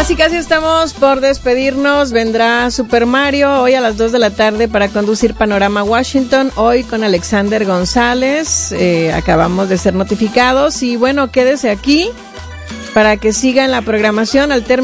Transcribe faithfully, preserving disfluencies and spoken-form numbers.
Casi casi estamos por despedirnos. Vendrá Super Mario hoy a las dos de la tarde para conducir Panorama Washington, hoy con Alexander González. Eh, acabamos de ser notificados y bueno, quédese aquí para que siga en la programación al término